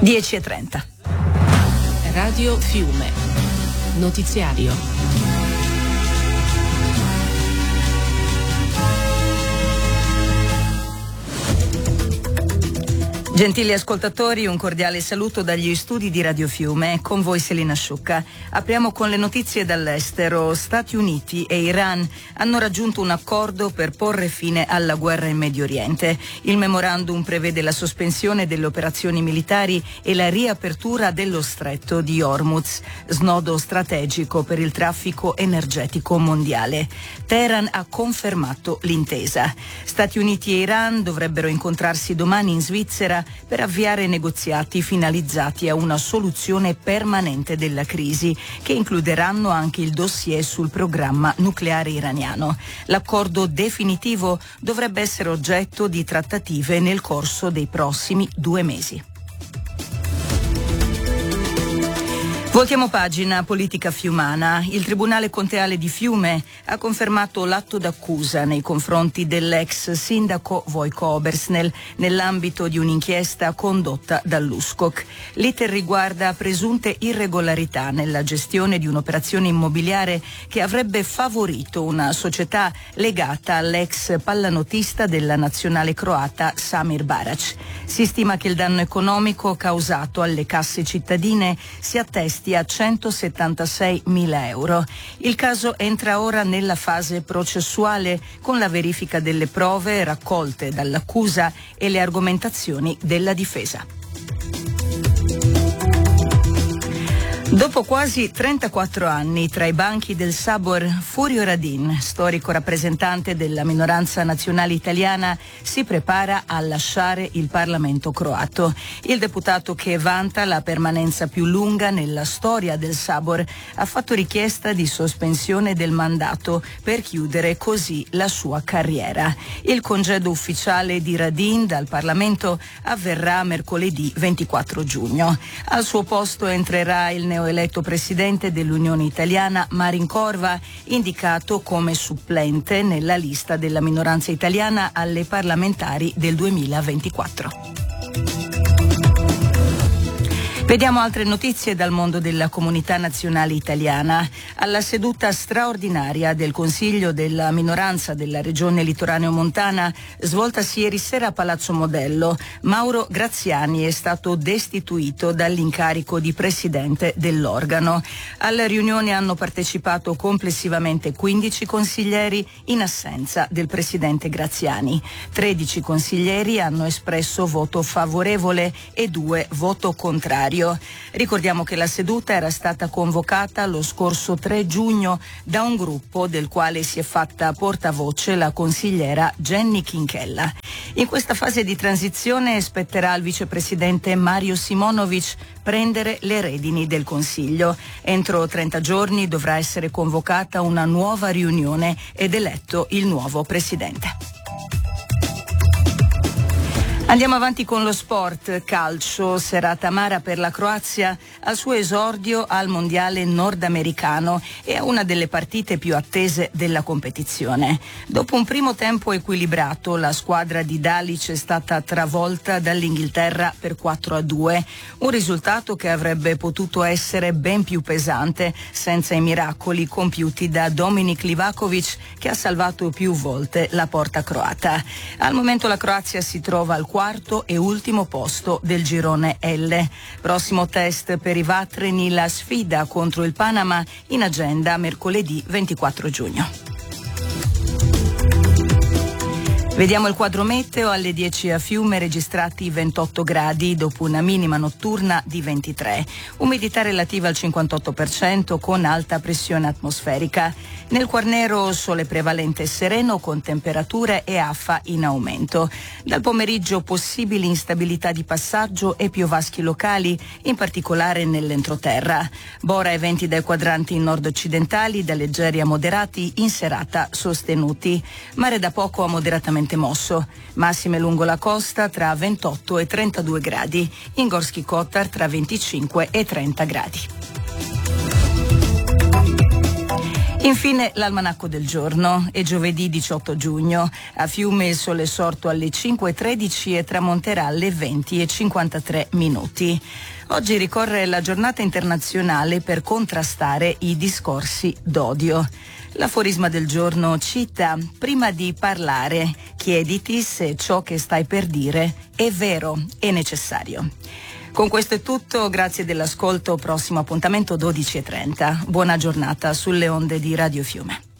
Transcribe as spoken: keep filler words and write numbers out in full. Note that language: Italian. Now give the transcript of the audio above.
dieci e trenta. Radio Fiume. Notiziario. Gentili ascoltatori, un cordiale saluto dagli studi di Radio Fiume, con voi Selina Sciucca. Apriamo con le notizie dall'estero. Stati Uniti e Iran hanno raggiunto un accordo per porre fine alla guerra in Medio Oriente. Il memorandum prevede la sospensione delle operazioni militari e la riapertura dello stretto di Hormuz, snodo strategico per il traffico energetico mondiale. Teheran ha confermato l'intesa. Stati Uniti e Iran dovrebbero incontrarsi domani in Svizzera per avviare negoziati finalizzati a una soluzione permanente della crisi, che includeranno anche il dossier sul programma nucleare iraniano. L'accordo definitivo dovrebbe essere oggetto di trattative nel corso dei prossimi due mesi. Voltiamo pagina, politica fiumana. Il Tribunale Conteale di Fiume ha confermato l'atto d'accusa nei confronti dell'ex sindaco Vojko Obersnel nell'ambito di un'inchiesta condotta dall'U S C O C. L'iter riguarda presunte irregolarità nella gestione di un'operazione immobiliare che avrebbe favorito una società legata all'ex pallanotista della nazionale croata Samir Barac. Si stima che il danno economico causato alle casse cittadine si attesti a centosettantasei mila euro. Il caso entra ora nella fase processuale con la verifica delle prove raccolte dall'accusa e le argomentazioni della difesa. Dopo quasi trentaquattro anni tra i banchi del Sabor, Furio Radin, storico rappresentante della minoranza nazionale italiana, si prepara a lasciare il Parlamento croato. Il deputato, che vanta la permanenza più lunga nella storia del Sabor, ha fatto richiesta di sospensione del mandato per chiudere così la sua carriera. Il congedo ufficiale di Radin dal Parlamento avverrà mercoledì ventiquattro giugno. Al suo posto entrerà il neo eletto presidente dell'Unione Italiana Marin Corva, indicato come supplente nella lista della minoranza italiana alle parlamentari del duemilaventiquattro. Vediamo altre notizie dal mondo della comunità nazionale italiana. Alla seduta straordinaria del Consiglio della minoranza della Regione Litoraneo-Montana, svoltasi ieri sera a Palazzo Modello, Mauro Graziani è stato destituito dall'incarico di presidente dell'organo. Alla riunione hanno partecipato complessivamente quindici consiglieri in assenza del presidente Graziani. tredici consiglieri hanno espresso voto favorevole e due voto contrario. Ricordiamo che la seduta era stata convocata lo scorso tre giugno da un gruppo del quale si è fatta portavoce la consigliera Jenny Chinchella. In questa fase di transizione spetterà al vicepresidente Mario Simonovic prendere le redini del Consiglio. Entro trenta giorni dovrà essere convocata una nuova riunione ed eletto il nuovo presidente. Andiamo avanti con lo sport. Calcio, serata amara per la Croazia al suo esordio al mondiale nordamericano e a una delle partite più attese della competizione. Dopo un primo tempo equilibrato, la squadra di Dalic è stata travolta dall'Inghilterra per quattro a due, un risultato che avrebbe potuto essere ben più pesante senza i miracoli compiuti da Dominik Livakovic, che ha salvato più volte la porta croata. Al momento la Croazia si trova al quarto e ultimo posto del girone L. Prossimo test per i Vatreni, la sfida contro il Panama, in agenda mercoledì ventiquattro giugno. Vediamo il quadro meteo. Alle dieci a Fiume registrati ventotto gradi dopo una minima notturna di ventitré. Umidità relativa al cinquantotto per cento con alta pressione atmosferica. Nel Quarnero sole prevalente e sereno con temperature e affa in aumento. Dal pomeriggio possibili instabilità di passaggio e piovaschi locali, in particolare nell'entroterra. Bora e venti dai quadranti nord-occidentali, da leggeri a moderati, in serata sostenuti. Mare da poco a moderatamente mosso. Massime lungo la costa tra ventotto e trentadue gradi. In Gorski Kotar tra venticinque e trenta gradi. Infine l'almanacco del giorno. È giovedì diciotto giugno. A Fiume il sole è sorto alle cinque e tredici e tramonterà alle venti e cinquantatré minuti. Oggi ricorre la giornata internazionale per contrastare i discorsi d'odio. L'aforisma del giorno cita: prima di parlare, chiediti se ciò che stai per dire è vero e necessario. Con questo è tutto, grazie dell'ascolto, prossimo appuntamento dodici e trenta. Buona giornata sulle onde di Radio Fiume.